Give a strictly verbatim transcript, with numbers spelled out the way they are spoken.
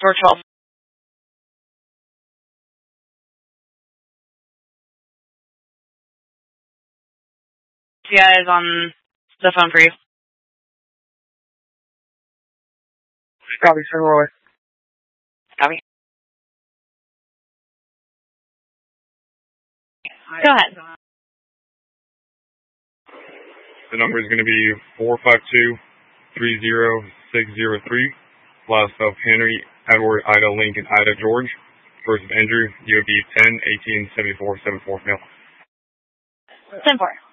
four twelve. C I is on the phone for you. Copy, sir, Roy. Copy. Go ahead. The number is going to be four five two, three zero six zero three. Last of Henry, Edward, Ida, Lincoln, Ida, George. First of Andrew, U O B ten eighteen seventy-four seventy-four, male. ten four.